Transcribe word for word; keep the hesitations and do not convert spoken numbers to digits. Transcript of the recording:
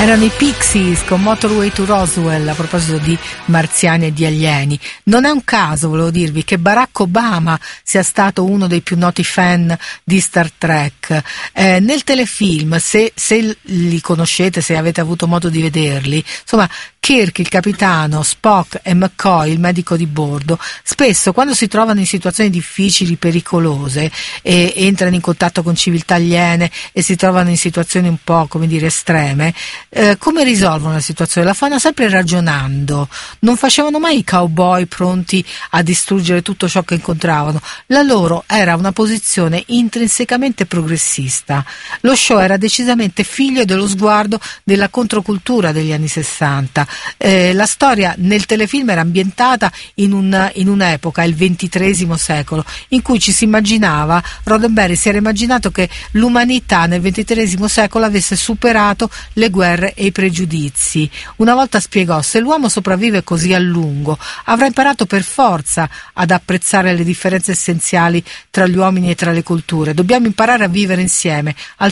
Erano i Pixies con Motorway to Roswell, a proposito di marziani e di alieni. Non è un caso, volevo dirvi, che Barack Obama sia stato uno dei più noti fan di Star Trek. Eh, nel telefilm, se, se li conoscete, se avete avuto modo di vederli, insomma, Kirk, il capitano, Spock e McCoy, il medico di bordo, spesso quando si trovano in situazioni difficili, pericolose, e entrano in contatto con civiltà aliene e si trovano in situazioni un po', come dire, estreme, eh, come risolvono la situazione? La fanno sempre ragionando, non facevano mai i cowboy pronti a distruggere tutto ciò che incontravano. La loro era una posizione intrinsecamente progressista. Lo show era decisamente figlio dello sguardo della controcultura degli anni sessanta. Eh, la storia nel telefilm era ambientata in, un, in un'epoca, il ventitreesimo secolo, in cui ci si immaginava, Roddenberry si era immaginato che l'umanità nel ventitreesimo secolo avesse superato le guerre e i pregiudizi. Una volta spiegò: se l'uomo sopravvive così a lungo, avrà imparato per forza ad apprezzare le differenze essenziali tra gli uomini e tra le culture. Dobbiamo imparare a vivere insieme,